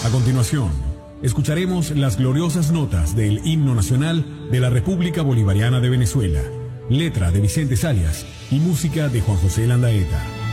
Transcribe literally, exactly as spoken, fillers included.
A continuación, escucharemos las gloriosas notas del himno nacional de la República Bolivariana de Venezuela, letra de Vicente Zayas y música de Juan José Landaeta.